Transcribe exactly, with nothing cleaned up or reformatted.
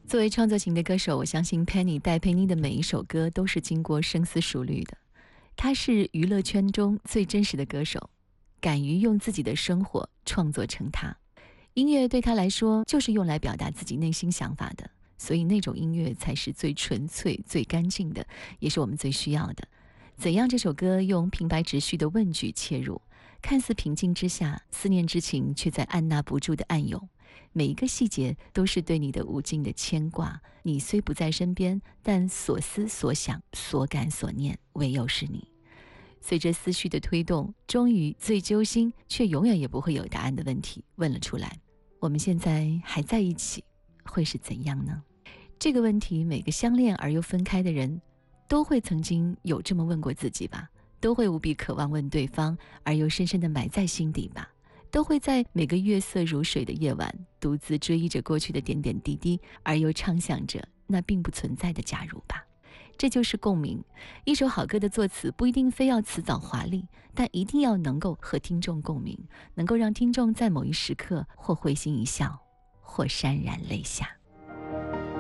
作为创作型的歌手，我相信 Penny 戴佩妮的每一首歌都是经过深思熟虑的。她是娱乐圈中最真实的歌手，敢于用自己的生活创作成她。音乐对她来说就是用来表达自己内心想法的，所以那种音乐才是最纯粹、最干净的，也是我们最需要的。怎样这首歌用平白直叙的问句切入，看似平静之下，思念之情却在按捺不住的暗涌。每一个细节都是对你的无尽的牵挂，你虽不在身边，但所思所想所感所念唯有是你。随着思绪的推动，终于最揪心却永远也不会有答案的问题问了出来：我们现在还在一起，会是怎样呢？这个问题每个相恋而又分开的人都会曾经有这么问过自己吧，都会无比渴望问对方，而又深深地埋在心底吧，都会在每个月色如水的夜晚独自追忆着过去的点点滴滴，而又畅想着那并不存在的假如吧。这就是共鸣。一首好歌的作词不一定非要辞藻华丽，但一定要能够和听众共鸣，能够让听众在某一时刻或会心一笑，或潸然泪下。